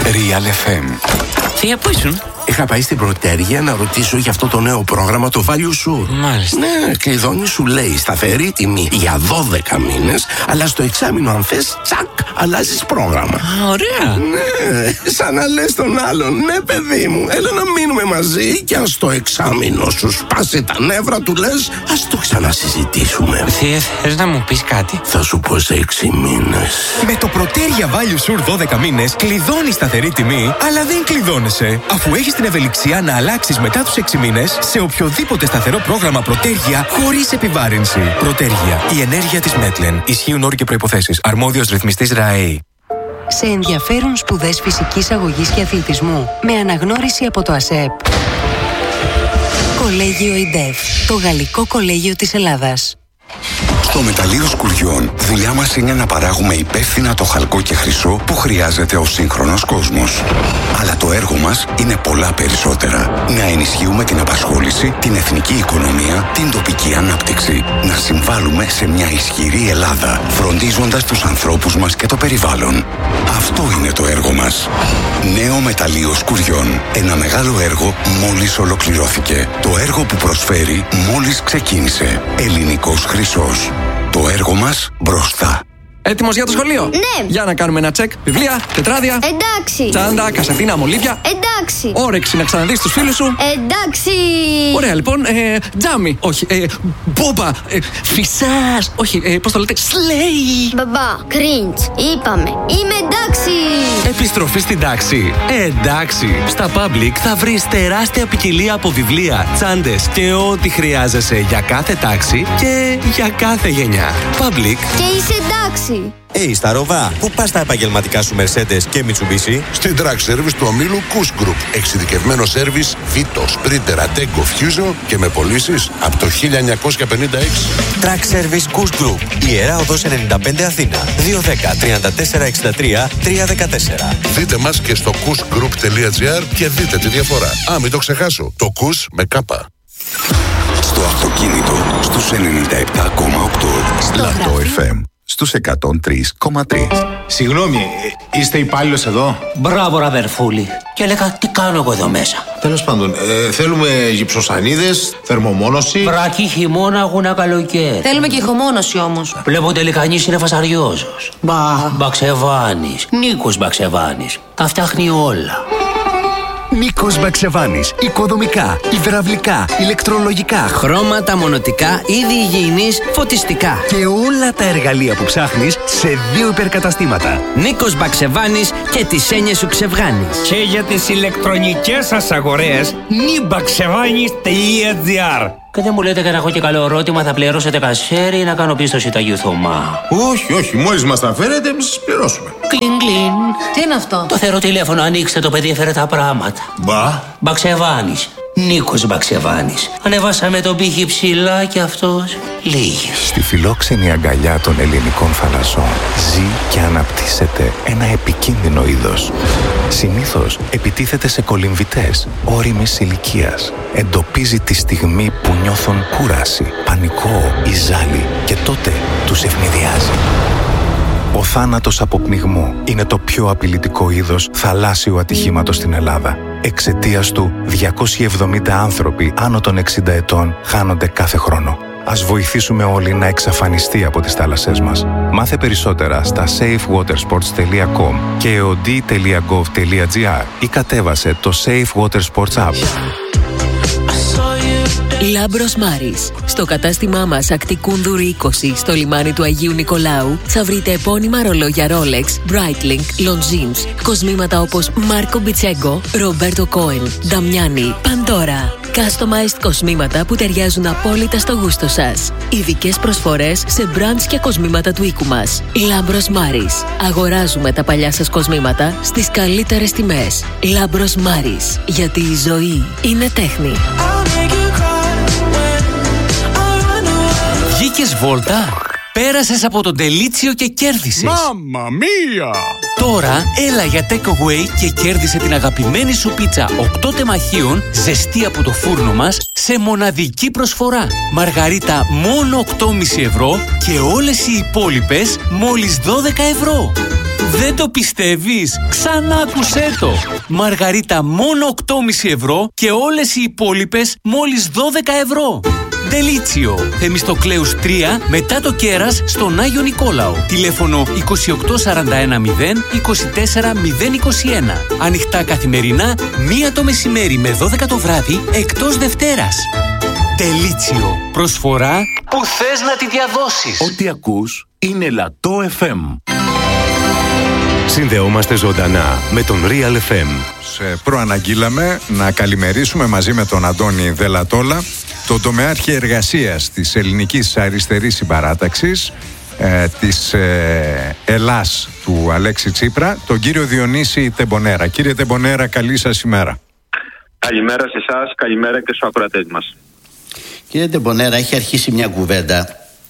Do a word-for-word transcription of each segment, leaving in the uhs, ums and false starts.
Real εφ εμ. Θεία, πού ήσουν? Είχα πάει στην Πρωτέργεια να ρωτήσω για αυτό το νέο πρόγραμμα, το Value Sure. Μάλιστα. Ναι, κλειδώνει, σου λέει σταθερή τιμή για δώδεκα μήνες, αλλά στο εξάμηνο, αν θες, τσακ, αλλάζεις πρόγραμμα. Α, ωραία. Ναι, σαν να λες τον άλλον, ναι, παιδί μου, έλα να μείνουμε μαζί και αν στο εξάμηνο σου σπάσει τα νεύρα, του λες, ας το ξανασυζητήσουμε. Θεία, θες να μου πεις κάτι? Θα σου πω σε έξι μήνες. Με το Πρωτέργεια Value Sure δώδεκα μήνες κλειδώνεις σταθερή τιμή, αλλά δεν κλειδώνεσαι, αφού έχεις την ευελιξία να αλλάξεις μετά τους έξι μήνες σε οποιοδήποτε σταθερό πρόγραμμα Πρωτέργεια χωρίς επιβάρυνση. Πρωτέργεια. Η ενέργεια της Μέτλεν. Ισχύουν όροι και προϋποθέσεις. Αρμόδιος ρυθμιστής ΡΑΕΗ. Σε ενδιαφέρουν σπουδές φυσικής αγωγής και αθλητισμού με αναγνώριση από το ΑΣΕΠ. Κολέγιο ΙΝΤΕΦ. Το Γαλλικό Κολέγιο της Ελλάδας. Στο Μεταλλείο Σκουριών, δουλειά μας είναι να παράγουμε υπεύθυνα το χαλκό και χρυσό που χρειάζεται ο σύγχρονος κόσμος. Αλλά το έργο μας είναι πολλά περισσότερα. Να ενισχύουμε την απασχόληση, την εθνική οικονομία, την τοπική ανάπτυξη. Να συμβάλλουμε σε μια ισχυρή Ελλάδα, φροντίζοντας τους ανθρώπους μας και το περιβάλλον. Αυτό είναι το έργο μας. Νέο Μεταλλείο Σκουριών. Ένα μεγάλο έργο μόλις ολοκληρώθηκε. Το έργο που προσφέρει μόλις ξεκίνησε. Ελληνικός χρυσός. Το έργο μας μπροστά. Έτοιμος για το σχολείο? Ναι. Για να κάνουμε ένα τσεκ. Βιβλία, τετράδια. Εντάξει. Τσάντα, κασετίνα, μολύβια. Εντάξει. Όρεξη να ξαναδείς τους φίλους σου. Εντάξει. Ωραία, λοιπόν. Ε, τζάμι. Όχι. Ε, μπόμπα. Ε, φυσάς. Όχι. Ε, πώς το λέτε? Σλέι. Μπαμπά, cringe. Είπαμε. Είμαι εντάξει. Επιστροφή στην τάξη. Εντάξει. Στα Public θα βρεις τεράστια ποικιλία από βιβλία, τσάντες και ό,τι χρειάζεσαι για κάθε τάξη και για κάθε γενιά. Public. Και είσαι εντάξει. Hey, στα Ροβά, πού πας τα επαγγελματικά σου Mercedes και Mitsubishi? Στην Track Service του ομίλου Kuss Group. Εξειδικευμένο σέρβις Vito, Sprinter, Ateco, Fusion και με πωλήσεις από το χίλια εννιακόσια πενήντα έξι. Track Service Kuss Group. Ιερά Οδός ενενήντα πέντε Αθήνα. δύο ένα μηδέν, τρία τέσσερα έξι τρία, τρία ένα τέσσερα. Δείτε μας και στο kussgroup.gr και δείτε τη διαφορά. Α, μην το ξεχάσω. Το Kuss με κάπα. Στο αυτοκίνητο στους ενενήντα επτά κόμμα οκτώ. Λατό εφ εμ. Στους εκατόν τρία κόμμα τρία. Συγγνώμη, είστε υπάλληλος εδώ? Μπράβο, Ραβερφούλη. Και έλεγα, τι κάνω εγώ εδώ μέσα? Τέλος πάντων, ε, θέλουμε γυψοσανίδες, θερμομόνωση. Βρακή, χειμώνα, αγούνα, καλοκαίρι. Θέλουμε και ηχομόνωση όμως. Βλέπω τελικανής είναι φασαριόζος. Μπα. Μπαξεβάνης. Νίκος Μπαξεβάνης. Τα φτιάχνει όλα. Νίκος Μπαξεβάνης. Οικοδομικά, υδραυλικά, ηλεκτρολογικά, χρώματα, μονοτικά, είδη υγιεινής, φωτιστικά. Και όλα τα εργαλεία που ψάχνεις σε δύο υπερκαταστήματα. Νίκος Μπαξεβάνης και τις έννοιες σου ξεβγάνεις. Και για τις ηλεκτρονικές σας αγορές, νιμπαξεβάνης τελεία τζι άρ. Και δεν μου λέτε και να έχω και καλό ερώτημα, θα πληρώσετε κασέρι ή να κάνω πίστοση Ταγίου Θωμά? Όχι, όχι, μόλις μας τα φέρετε, εμείς σας πληρώσουμε. Κλιν, κλιν. Τι είναι αυτό? Το θεωρώ τηλέφωνο, ανοίξτε το, παιδί έφερε τα πράγματα. Μπα. Μπαξεβάνης. Νίκος Μπαξεβάνης. Ανεβάσαμε τον πύχη ψηλά και αυτός λίγες. Στη φιλόξενη αγκαλιά των ελληνικών θαλασσών ζει και αναπτύσσεται ένα επικίνδυνο είδος. Συνήθως επιτίθεται σε κολυμβητές όριμης ηλικίας. Εντοπίζει τη στιγμή που νιώθουν κούραση, πανικό ή ζάλι και τότε τους ευνηδιάζει. Ο θάνατος από πνιγμό είναι το πιο απειλητικό είδος θαλάσσιου ατυχήματος στην Ελλάδα. Εξαιτίας του, διακόσιοι εβδομήντα άνθρωποι άνω των εξήντα ετών χάνονται κάθε χρόνο. Ας βοηθήσουμε όλοι να εξαφανιστεί από τις θάλασσές μας. Μάθε περισσότερα στα safe water sports τελεία com και ο ντι τελεία γκοβ τελεία τζι άρ ή κατέβασε το Safe Water Sports App. Λάμπρος Μάρις. Στο κατάστημά μας Ακτικού Κούνδουρου είκοσι στο λιμάνι του Αγίου Νικολάου θα βρείτε επώνυμα ρολόγια Rolex, Breitling, Longines, κοσμήματα όπως Μάρκο Μπιτσέγκο, Ρομπέρτο Κόεν, Νταμιάνι, Παντόρα. Customized κοσμήματα που ταιριάζουν απόλυτα στο γούστο σας. Ειδικές προσφορές σε brands και κοσμήματα του οίκου μας. Λάμπρος Μάρις. Αγοράζουμε τα παλιά σας κοσμήματα στις καλύτερες τιμές. Λάμπρος Μάρις. Γιατί η ζωή είναι τέχνη. Βγήκες βόλτα, πέρασες από τον Τελίτσιο και κέρδισες. Μάμμα μία! Τώρα έλα για takeaway και κέρδισε την αγαπημένη σου πίτσα οκτώ τεμαχίων ζεστή από το φούρνο μας σε μοναδική προσφορά. Μαργαρίτα μόνο οκτώ κόμμα πέντε ευρώ και όλες οι υπόλοιπες μόλις δώδεκα ευρώ. Δεν το πιστεύεις? Ξανά άκουσέ το! Μαργαρίτα μόνο οκτώ κόμμα πέντε ευρώ και όλες οι υπόλοιπες μόλις δώδεκα ευρώ. Ντελίτσιο, Θεμιστοκλέους τρία, μετά το Κέρας, στον Άγιο Νικόλαο. Τηλέφωνο είκοσι οκτώ σαράντα ένα μηδέν είκοσι τέσσερα μηδέν είκοσι ένα. Ανοιχτά καθημερινά, μία το μεσημέρι με δώδεκα το βράδυ, εκτός Δευτέρας. Ντελίτσιο, προσφορά που θες να τη διαδώσεις. Ό,τι ακούς είναι Λατό εφ εμ. Συνδεόμαστε ζωντανά με τον Real εφ εμ. Σε προαναγγείλαμε να καλημερίσουμε μαζί με τον Αντώνη Δελατόλα τον τομεάρχη εργασίας της Ελληνικής Αριστερής Συμπαράταξης ε, της ε, Ελλάς του Αλέξη Τσίπρα, τον κύριο Διονύση Τεμπονέρα. Κύριε Τεμπονέρα, καλή σας ημέρα. Καλημέρα σε εσάς, καλημέρα και στους ακροατές μας. Κύριε Τεμπονέρα, έχει αρχίσει μια κουβέντα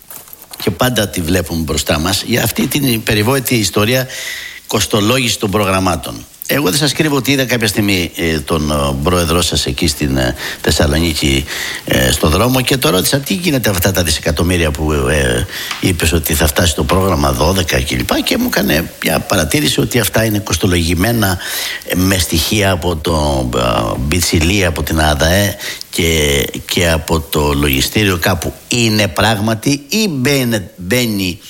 και πάντα τη βλέπουμε μπροστά μας για αυτή την περιβόητη ιστορία κοστολόγηση των προγραμμάτων. Εγώ δεν σας κρύβω ότι είδα κάποια στιγμή ε, τον ε, πρόεδρό σας εκεί στην ε, Θεσσαλονίκη ε, στο δρόμο και το ρώτησα τι γίνεται αυτά τα δισεκατομμύρια που ε, είπες ότι θα φτάσει το πρόγραμμα δώδεκα κλπ. Και μου έκανε μια παρατήρηση ότι αυτά είναι κοστολογημένα ε, με στοιχεία από το ε, Μπιτσιλή, από την ΑΔΑΕ και, και από το λογιστήριο κάπου. Είναι πράγματι ή μπαίνει, μπαίνει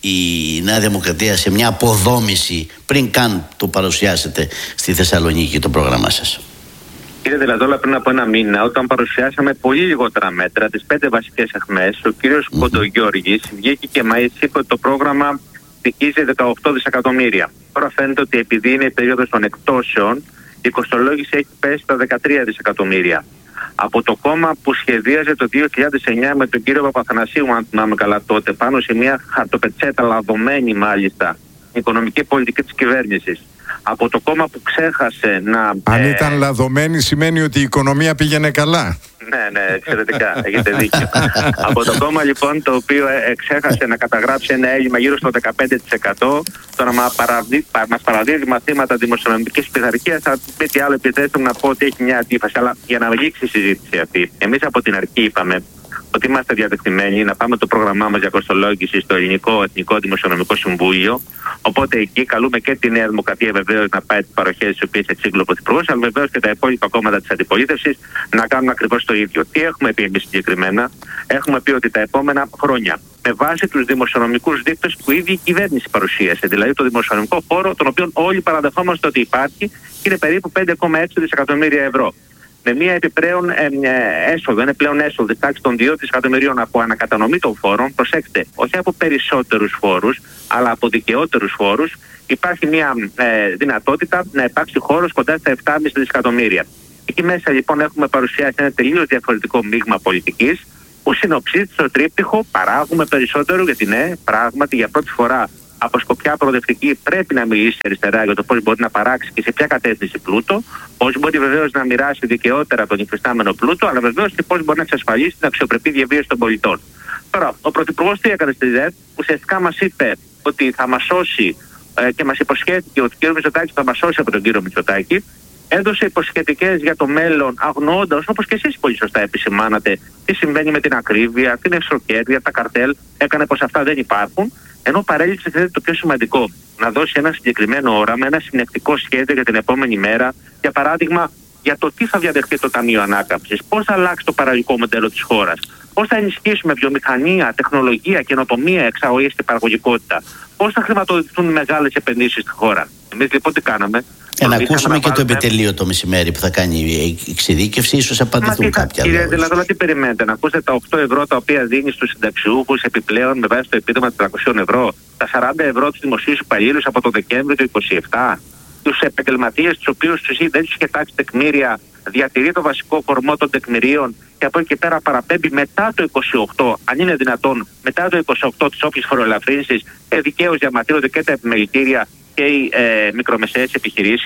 η Νέα Δημοκρατία σε μια αποδόμηση πριν καν το παρουσιάσετε στη Θεσσαλονίκη το πρόγραμμά σας? Κύριε Δελατόλα, πριν από ένα μήνα, όταν παρουσιάσαμε πολύ λιγότερα μέτρα, τις πέντε βασικές αιχμές, ο κύριος mm-hmm. Κοντογιώργης βγήκε και μας είπε ότι το πρόγραμμα στοιχίζει δεκαοκτώ δισεκατομμύρια. Τώρα φαίνεται ότι επειδή είναι η περίοδος των εκτόσεων, η κοστολόγηση έχει πέσει στα δεκατρία δισεκατομμύρια. Από το κόμμα που σχεδίαζε το δύο χιλιάδες εννιά με τον κύριο Παπαθανασίου, αν θυμάμαι καλά τότε, πάνω σε μια χαρτοπετσέτα λαδωμένη μάλιστα οικονομική πολιτική της κυβέρνησης. Από το κόμμα που ξέχασε να... Αν ε... ήταν λαδωμένη σημαίνει ότι η οικονομία πήγαινε καλά. Ναι, ναι, εξαιρετικά, έχετε δίκιο. Από το κόμμα λοιπόν το οποίο ε, ξέχασε να καταγράψει ένα έλλειμμα γύρω στο δεκαπέντε τοις εκατό, το να μας παραδίδει μαθήματα δημοσιονομικής πειθαρχίας, θα πει τι άλλο επιτρέψτε να πω ότι έχει μια αντίφαση. Αλλά για να λήξει η συζήτηση αυτή, εμείς από την αρχή είπαμε ότι είμαστε διατεθειμένοι να πάμε το πρόγραμμά μας για κοστολόγηση στο Ελληνικό Εθνικό Δημοσιονομικό Συμβούλιο. Οπότε εκεί καλούμε και τη Νέα Δημοκρατία βεβαίως να πάει τις παροχές τις οποίες εξήγηλε ο Πρωθυπουργός, αλλά βεβαίως και τα υπόλοιπα κόμματα της αντιπολίτευσης να κάνουν ακριβώς το ίδιο. Τι έχουμε πει εμείς συγκεκριμένα? Έχουμε πει ότι τα επόμενα χρόνια, με βάση τους δημοσιονομικούς δείκτες που ήδη η κυβέρνηση παρουσίασε, δηλαδή το δημοσιονομικό φόρο, τον οποίο όλοι παραδεχόμαστε ότι υπάρχει, είναι περίπου πέντε κόμμα έξι δισεκατομμύρια ευρώ. Με μια επιπλέον ε, έσοδο, είναι πλέον έσοδο της τάξης των δύο δισεκατομμυρίων από ανακατανομή των φόρων. Προσέξτε, όχι από περισσότερους φόρους, αλλά από δικαιότερους φόρους, υπάρχει μια ε, δυνατότητα να υπάρξει χώρος κοντά στα επτά κόμμα πέντε δισεκατομμύρια. Εκεί μέσα λοιπόν έχουμε παρουσιάσει ένα τελείως διαφορετικό μείγμα πολιτικής, που συνοψίζει στο τρίπτυχο παράγουμε περισσότερο, γιατί ναι, πράγματι για πρώτη φορά από σκοπιά προοδευτική πρέπει να μιλήσει αριστερά για το πώς μπορεί να παράξει και σε ποια κατεύθυνση πλούτο, πώς μπορεί βεβαίως να μοιράσει δικαιότερα τον υφιστάμενο πλούτο, αλλά βεβαίως και πώς μπορεί να εξασφαλίσει την αξιοπρεπή διαβίωση των πολιτών. Τώρα, ο Πρωθυπουργός τι έκανε στη ΔΕΔ? Ουσιαστικά μας είπε ότι θα μας σώσει ε, και μας υποσχέθηκε ότι ο κ. Μητσοτάκης θα μας σώσει από τον κύριο Μητσοτάκη. Έδωσε υποσχετικές για το μέλλον, αγνοώντας, όπως και εσείς πολύ σωστά επισημάνατε, τι συμβαίνει με την ακρίβεια, την εξωκέρδεια, τα καρτέλ. Έκανε πως αυτά δεν υπάρχουν. Ενώ παρέλειψε θέλετε το πιο σημαντικό, να δώσει ένα συγκεκριμένο όραμα, ένα συνεκτικό σχέδιο για την επόμενη μέρα, για παράδειγμα για το τι θα διαδεχθεί το Ταμείο Ανάκαμψης, πώς θα αλλάξει το παραγωγικό μοντέλο της χώρας, πώς θα ενισχύσουμε βιομηχανία, τεχνολογία, καινοτομία, εξαγωγές και παραγωγικότητα, πώς θα χρηματοδοτηθούν μεγάλες επενδύσεις στη χώρα. Εμείς λοιπόν τι κάναμε? Ε, να ακούσουμε και το επιτελείο το μεσημέρι που θα κάνει η εξειδίκευση, ίσως απαντηθούν κάποια. Κύριε Δελατόλα, τι περιμένετε? Να ακούσετε τα οκτώ ευρώ τα οποία δίνει στους συνταξιούχους επιπλέον με βάση το επίδομα τετρακόσια ευρώ, τα σαράντα ευρώ τους δημοσίους υπαλλήλους από το Δεκέμβριο του είκοσι επτά, τους επαγγελματίες τους οποίους δεν τους είχε τάξει τεκμήρια, διατηρεί το βασικό κορμό των τεκμηρίων και από εκεί και πέρα παραπέμπει μετά το είκοσι οκτώ, αν είναι δυνατόν, μετά το είκοσι οκτώ τις όποιες φοροελαφρύνσεις, ε, δικαίως διαμαρτύρονται και τα επιμελητήρια και οι ε, μικρομεσαίες επιχειρήσεις.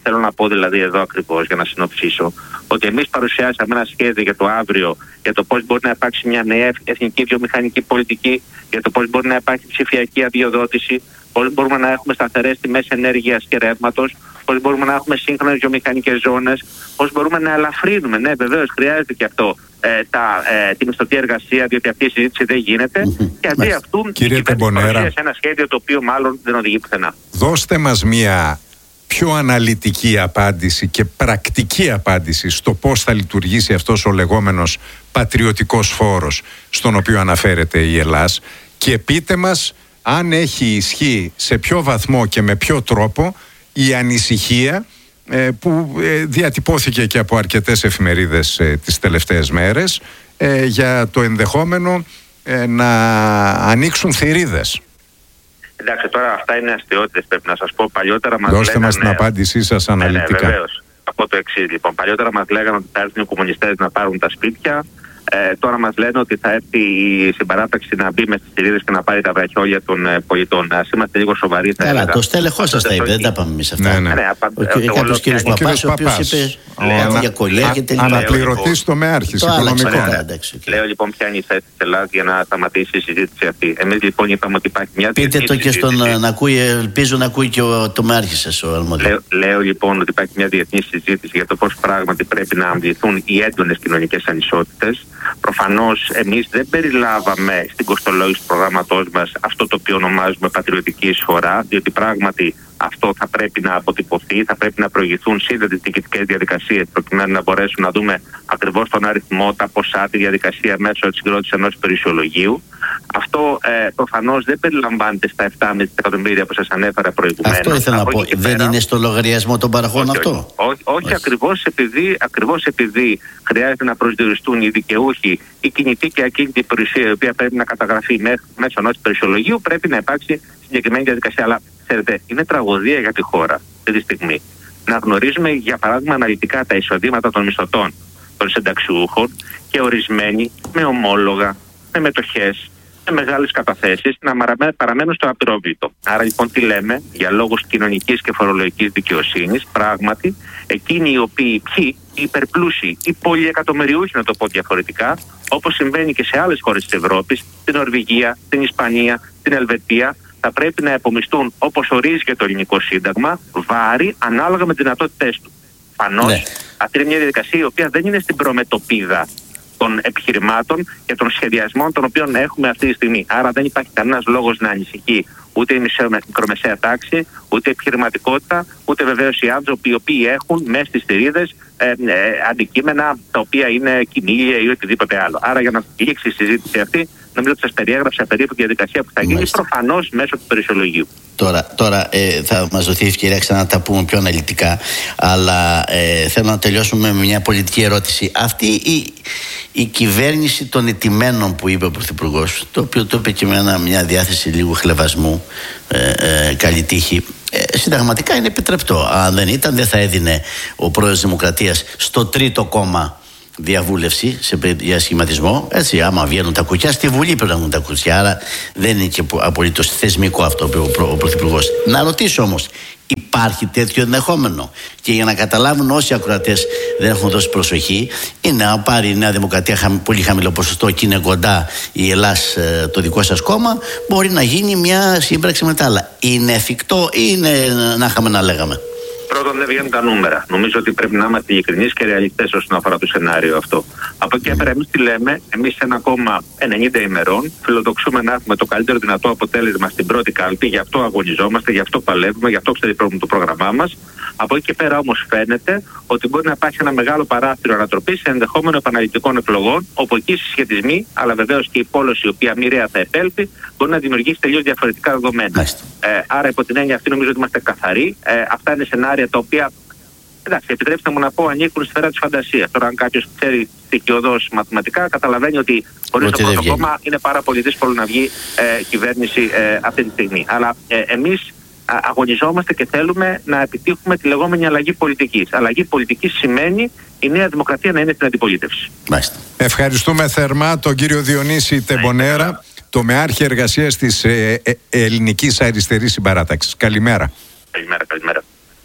θέλω να πω δηλαδή εδώ ακριβώς για να συνοψίσω, ότι εμείς παρουσιάσαμε ένα σχέδιο για το αύριο, για το πώς μπορεί να υπάρξει μια νέα εθνική βιομηχανική πολιτική, για το πώς μπορεί να υπάρχει ψηφιακή αδειοδότηση, πώς μπορούμε να έχουμε σταθερές τιμές ενέργειας και ρεύματος, πώς μπορούμε να έχουμε σύγχρονες βιομηχανικές ζώνες, πώς μπορούμε να ελαφρύνουμε. Ναι, βεβαίως χρειάζεται και αυτό ε, τα, ε, τη μισθωτή εργασία, διότι αυτή η συζήτηση δεν γίνεται. Mm-hmm. Και αντί αυτού, κύριε Τεμπονέρα, σε ένα σχέδιο το οποίο μάλλον δεν οδηγεί πουθενά. Δώστε μας μια πιο αναλυτική απάντηση και πρακτική απάντηση στο πώς θα λειτουργήσει αυτός ο λεγόμενος πατριωτικός φόρος στον οποίο αναφέρεται η Ελλάς, και πείτε μας αν έχει ισχύ, σε ποιο βαθμό και με ποιο τρόπο η ανησυχία ε, που ε, διατυπώθηκε και από αρκετές εφημερίδες ε, τις τελευταίες μέρες ε, για το ενδεχόμενο ε, να ανοίξουν θηρίδες. Εντάξει, τώρα αυτά είναι αστιότητες, πρέπει να σας πω. Παλιότερα μας Δώστε λέγανε... μας την απάντησή σας αναλυτικά. Ναι, ναι, βεβαίως. Από το εξής, λοιπόν. Παλιότερα μας λέγανε ότι θα έρθουν οι κομμουνιστές να πάρουν τα σπίτια. Ε, τώρα μας λένε ότι θα έρθει η συμπαράταξη να μπει μες στις θηρίδες και να πάρει τα βραχιόλια των ε, πολιτών. Ας είμαστε λίγο σοβαροί. Καλά, το στέλεχός σας τα είπε, δεν τα είπαμε εμείς αυτά. Ναι, ναι. Ναι, ο κάποιος κύριος Παπάς, ο οποίος είπε για κολλιά και τελικά. Αναπληρωτής τομεάρχης οικονομικών. Λέω λοιπόν ποια είναι η θέση της Ελλάδας για να σταματήσει η συζήτηση αυτή. Εμείς λοιπόν είπαμε ότι υπάρχει μια Πείτε το και στον να ακούει, ελπίζω να ακούει και ο τομεάρχης σας, ο αρμόδιος. Λέω, λέω λοιπόν ότι υπάρχει μια διεθνή συζήτηση για το πώς πράγματι πρέπει να αμβληθούν οι έντονες κοινωνικές ανισότητες. Προφανώς εμείς δεν περιλάβαμε στην κοστολόγηση του προγράμματός μας αυτό το οποίο ονομάζουμε πατριωτική εισφορά, διότι πράγματι αυτό θα πρέπει να αποτυπωθεί, θα πρέπει να προηγηθούν σύνδετες διοικητικές διαδικασίες προκειμένου να μπορέσουν να δούμε ακριβώς τον αριθμό, τα ποσά, τη διαδικασία μέσω της συγκρότησης ενός περιουσιολογίου. Αυτό ε, προφανώς δεν περιλαμβάνεται στα επτά κόμμα πέντε εκατομμύρια που σας ανέφερα προηγουμένως. Αυτό ήθελα να πω. Δεν είναι στο λογαριασμό των παραχών αυτό. Όχι, όχι, όχι, όχι ακριβώς, επειδή, ακριβώς επειδή χρειάζεται να προσδιοριστούν οι δικαιούχοι, η κινητή και ακίνητη περιουσία, η οποία πρέπει να καταγραφεί μέσω ενός περιουσιολογίου, πρέπει να υπάρξει συγκεκριμένη διαδικασία. Αλλά ξέρετε, είναι τραγωδία για τη χώρα αυτή τη στιγμή να γνωρίζουμε, για παράδειγμα, αναλυτικά τα εισοδήματα των μισθωτών των συνταξιούχων και ορισμένοι με ομόλογα, με μετοχές, με μεγάλες καταθέσεις να παραμένουν στο απειρόβλητο. Άρα λοιπόν τι λέμε, για λόγους κοινωνικής και φορολογικής δικαιοσύνης, πράγματι εκείνοι οι οποίοι ποιοι, οι υπερπλούσιοι, οι πολυεκατομμυριούχοι, να το πω διαφορετικά, όπως συμβαίνει και σε άλλες χώρες της Ευρώπης, την Νορβηγία, την Ισπανία, την Ελβετία, θα πρέπει να επομιστούν, όπως ορίζει και το ελληνικό σύνταγμα, βάρη ανάλογα με τις δυνατότητές του. Φανώς, ναι. Αυτή είναι μια διαδικασία η οποία δεν είναι στην προμετωπίδα των επιχειρημάτων και των σχεδιασμών των οποίων έχουμε αυτή τη στιγμή. Άρα δεν υπάρχει κανένας λόγος να ανησυχεί ούτε η μικρομεσαία τάξη, ούτε η επιχειρηματικότητα, ούτε βεβαίως οι άνθρωποι οι οποίοι έχουν μέσα στις θηρίδες ε, ε, αντικείμενα τα οποία είναι κοιμήλια ή οτιδήποτε άλλο. Άρα για να λήξει η συζήτηση αυτή, νομίζω ότι σας περιέγραψα περίπου τη διαδικασία που θα γίνει προφανώς μέσω του περιουσιολογίου. Τώρα, τώρα ε, θα μας δοθεί ευκαιρία ξανά να τα πούμε πιο αναλυτικά, αλλά ε, θέλω να τελειώσουμε με μια πολιτική ερώτηση. Αυτή η, η κυβέρνηση των ετημένων που είπε ο Πρωθυπουργός, το οποίο το είπε και με ένα, μια διάθεση λίγου χλεβασμού, ε, ε, καλή τύχη, ε, συνταγματικά είναι επιτρεπτό. Αν δεν ήταν, δεν θα έδινε ο πρόεδρος της Δημοκρατίας στο τρίτο κόμμα διαβούλευση σε, για σχηματισμό. Έτσι, άμα βγαίνουν τα κουκιά, στη Βουλή πρέπει να βγουν τα κουκιά. Άρα δεν είναι και απολύτως θεσμικό αυτό που είπε ο, ο Πρωθυπουργός. Να ρωτήσω όμως, υπάρχει τέτοιο ενδεχόμενο? Και για να καταλάβουν όσοι ακροατές δεν έχουν δώσει προσοχή, είναι να πάρει η Νέα Δημοκρατία χαμη, πολύ χαμηλό ποσοστό και είναι κοντά η Ελλάς, το δικό σας κόμμα, μπορεί να γίνει μια σύμπραξη με τα άλλα. Είναι εφικτό ή είναι να είχαμε να λέγαμε? Πρώτον, δεν βγαίνουν τα νούμερα. Νομίζω ότι πρέπει να είμαστε ειλικρινείς και ρεαλιστές όσον αφορά το σενάριο αυτό. Από εκεί πέρα, εμείς τι λέμε, εμείς σε ένα κόμμα ενενήντα ημερών φιλοδοξούμε να έχουμε το καλύτερο δυνατό αποτέλεσμα στην πρώτη κάλπη, γι' αυτό αγωνιζόμαστε, γι' αυτό παλεύουμε, γι' αυτό ξεδιπλώνουμε το πρόγραμμά μας. Από εκεί και πέρα όμως φαίνεται ότι μπορεί να υπάρχει ένα μεγάλο παράθυρο ανατροπής σε ενδεχόμενο επαναληπτικών εκλογών, όπου εκεί οι συσχετισμοί, αλλά βεβαίως και η πόλωση η οποία μοιραία θα επέλθει, μπορεί να δημιουργήσει τελείως διαφορετικά δεδομένα. Ε, άρα, υπό την έννοια αυτή, νομίζω ότι είμαστε καθαροί. Ε, αυτά είναι σενάρια τα οποία, εντάξει, επιτρέψτε μου να πω, ανήκουν στη σφαίρα της φαντασίας. Τώρα, αν κάποιος ξέρει στοιχειωδώς μαθηματικά, καταλαβαίνει ότι χωρίς το πρώτο κόμμα είναι πάρα πολύ δύσκολο να βγει ε, κυβέρνηση ε, αυτή τη στιγμή. Αλλά ε, εμείς αγωνιζόμαστε και θέλουμε να επιτύχουμε τη λεγόμενη αλλαγή πολιτικής. Αλλαγή πολιτικής σημαίνει η Νέα Δημοκρατία να είναι στην αντιπολίτευση. Μάλιστα. Ευχαριστούμε θερμά τον κύριο Διονύση Τεμπονέρα, τομεάρχη εργασίας της ε, ε, Ελληνικής Αριστερής Συμπαράταξης. Καλημέρα. Καλημέρα, καλημέρα.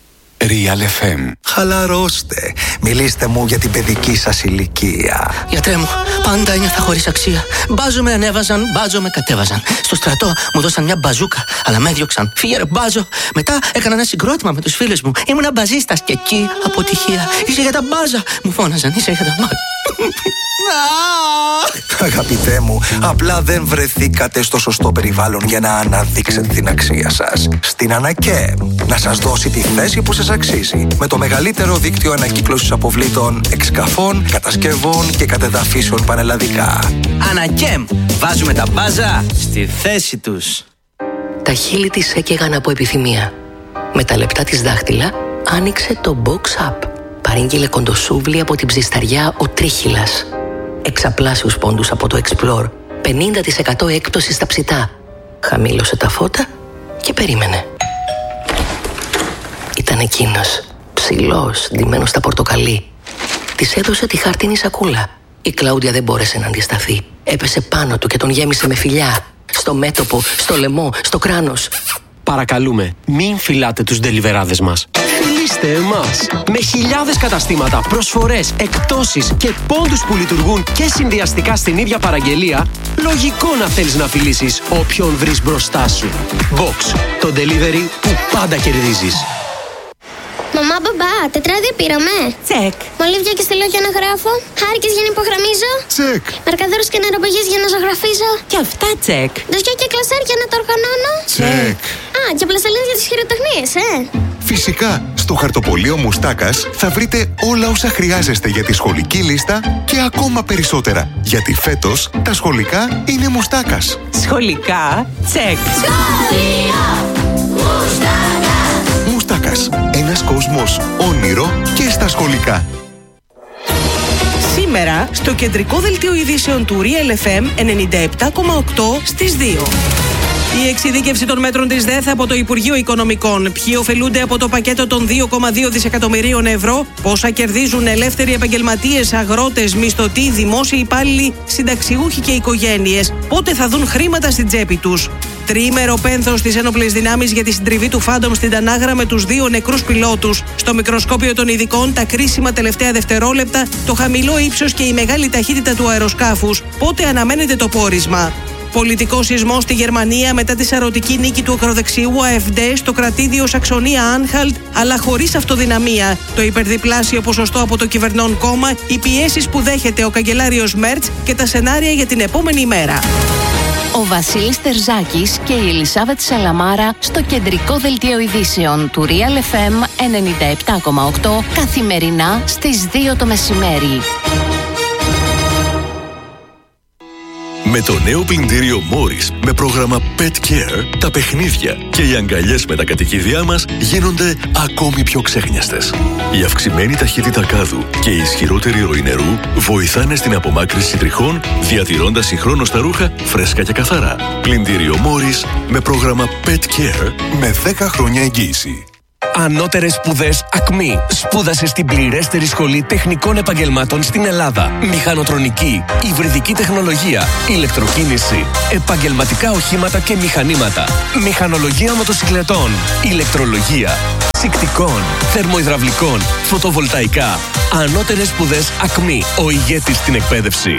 Real εφ εμ. Χαλαρώστε. Μιλήστε μου για την παιδική σας ηλικία. Γιατρέ μου, πάντα ένιωθα χωρίς αξία. Μπάζο με ανέβαζαν, μπάζο με κατέβαζαν. Στο στρατό μου δώσαν μια μπαζούκα, αλλά με έδιωξαν. Φύγε ρε μπάζο. Μετά έκανα ένα συγκρότημα με τους φίλους μου. Ήμουνα μπαζίστας και εκεί αποτυχία. Είσαι για τα μπάζα. Μου φώναζαν, είσαι για τα μπάζα. Αγαπητέ μου, απλά δεν βρεθήκατε στο σωστό περιβάλλον για να αναδείξετε την αξία σας. Στην Ανακέμ, να σας δώσει τη θέση που σας αξίζει. Με το μεγαλύτερο δίκτυο ανακύκλωσης αποβλήτων, εξκαφών, κατασκευών και κατεδαφίσεων πανελλαδικά. Ανακέμ, βάζουμε τα μπάζα στη θέση τους. Τα χείλη της έκαιγαν από επιθυμία. Με τα λεπτά της δάχτυλα άνοιξε το Box Up. Παρήγγειλε κοντοσούβλι από την ψισταριά ο Τρίχυλας. Εξαπλάσιους πόντους από το Explore. πενήντα τοις εκατό έκπτωση στα ψητά. Χαμήλωσε τα φώτα και περίμενε. Ήταν εκείνος, ψηλός, ντυμένος στα πορτοκαλί. Της έδωσε τη χάρτινη σακούλα. Η Κλάουντια δεν μπόρεσε να αντισταθεί. Έπεσε πάνω του και τον γέμισε με φιλιά. Στο μέτωπο, στο λαιμό, στο κράνος. Παρακαλούμε, μην φυλάτε τους ντελιβεράδες μας. Φιλήστε εμάς. Με χιλιάδες καταστήματα, προσφορές, εκπτώσεις και πόντους που λειτουργούν και συνδυαστικά στην ίδια παραγγελία, λογικό να θέλεις να φιλήσεις όποιον βρεις μπροστά σου. Box, το delivery που πάντα κερδίζεις. Μαμά, μπαμπά, τετράδια πήραμε. Τσεκ. Μολύβια και στυλό για να γράφω. Χάρηκες για να υπογραμμίζω. Τσεκ. Μαρκαδόρους και νεροπαγές για να ζωγραφίζω. Και αυτά τσεκ. Δοσιά και κλασάρ για να το οργανώνω. Τσεκ. Α, και πλαστελίνες για τις χειροτεχνίες, ε. Φυσικά, στο χαρτοπολείο Μουστάκας θα βρείτε όλα όσα χρειάζεστε για τη σχολική λίστα και ακόμα περισσότερα. Γιατί φέτος τα σχολικά είναι Μουστάκας. Σχολικά τσεκ. Σχολείο Μουστάκα. Μουστάκας. Ένας κόσμος όνειρο και στα σχολικά. Σήμερα στο κεντρικό δελτίο ειδήσεων του Real εφ εμ ενενήντα επτά κόμμα οκτώ στις δύο. Η εξειδίκευση των μέτρων της ΔΕΘ από το Υπουργείο Οικονομικών. Ποιοι ωφελούνται από το πακέτο των δύο κόμμα δύο δισεκατομμυρίων ευρώ. Πόσα κερδίζουν ελεύθεροι επαγγελματίες, αγρότες, μισθωτοί, δημόσιοι υπάλληλοι, συνταξιούχοι και οικογένειες. Πότε θα δουν χρήματα στην τσέπη τους. Τριήμερο πένθος στις ένοπλες δυνάμεις για τη συντριβή του Φάντομ στην Τανάγρα με τους δύο νεκρούς πιλότους. Στο μικροσκόπιο των ειδικών, τα κρίσιμα τελευταία δευτερόλεπτα, το χαμηλό ύψος και η μεγάλη ταχύτητα του αεροσκάφους. Πότε αναμένεται το πόρισμα. Πολιτικό σεισμό στη Γερμανία μετά τη σαρωτική νίκη του ακροδεξιού AfD στο κρατήδιο Σαξονία-Άνχαλτ, αλλά χωρίς αυτοδυναμία. Το υπερδιπλάσιο ποσοστό από το κυβερνών κόμμα, οι πιέσεις που δέχεται ο καγκελάριος Μέρτς και τα σενάρια για την επόμενη ημέρα. Ο Βασίλης Τερζάκης και η Ελισάβετ Σαλαμάρα στο κεντρικό δελτίο ειδήσεων του Real εφ εμ ενενήντα επτά κόμμα οκτώ καθημερινά στις δύο το μεσημέρι. Με το νέο πλυντήριο Morris με πρόγραμμα Pet Care, τα παιχνίδια και οι αγκαλιές με τα κατοικίδια μας γίνονται ακόμη πιο ξέχνιαστες. Η αυξημένη ταχύτητα κάδου και η ισχυρότερη ροή νερού βοηθάνε στην απομάκρυνση τριχών, διατηρώντας συγχρόνως τα ρούχα φρέσκα και καθαρά. Πλυντήριο Morris με πρόγραμμα Pet Care με δέκα χρόνια εγγύηση. Ανώτερες σπουδές ΑΚΜΗ. Σπούδασε στην πληρέστερη σχολή τεχνικών επαγγελμάτων στην Ελλάδα. Μηχανοτρονική, υβριδική τεχνολογία, ηλεκτροκίνηση, επαγγελματικά οχήματα και μηχανήματα, μηχανολογία μοτοσυκλετών, ηλεκτρολογία, ψυκτικών, θερμοϊδραυλικών, φωτοβολταϊκά. Ανώτερες σπουδές ΑΚΜΗ. Ο ηγέτης στην εκπαίδευση.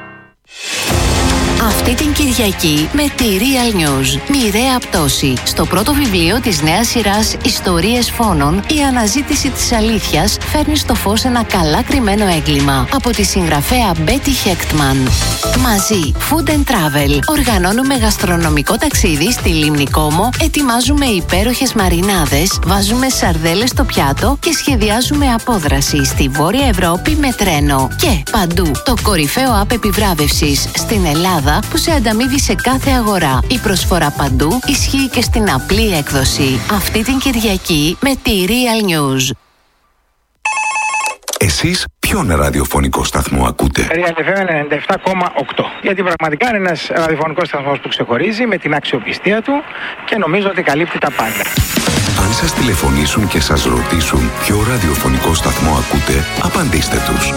Αυτή την Κυριακή με τη Real News. Μοιραία πτώση. Στο πρώτο βιβλίο της νέας σειράς Ιστορίες Φόνων, η αναζήτηση της αλήθειας φέρνει στο φως ένα καλά κρυμμένο έγκλημα. Από τη συγγραφέα Μπέτι Χέκτμαν. Μαζί, Food and Travel. Οργανώνουμε γαστρονομικό ταξίδι στη Λίμνη Κόμο, ετοιμάζουμε υπέροχες μαρινάδες, βάζουμε σαρδέλες στο πιάτο και σχεδιάζουμε απόδραση στη Βόρεια Ευρώπη με τρένο. Και παντού, το κορυφαίο app επιβράβευσης στην Ελλάδα που σε ανταμείβει σε κάθε αγορά. Η προσφορά παντού ισχύει και στην απλή έκδοση. Αυτή την Κυριακή με τη Real News. Εσείς ποιον ραδιοφωνικό σταθμό ακούτε? Real εφ εμ ενενήντα επτά κόμμα οκτώ. Γιατί πραγματικά είναι ένας ραδιοφωνικός σταθμός που ξεχωρίζει με την αξιοπιστία του και νομίζω ότι καλύπτει τα πάντα. Αν σας τηλεφωνήσουν και σας ρωτήσουν ποιο ραδιοφωνικό σταθμό ακούτε, απαντήστε τους.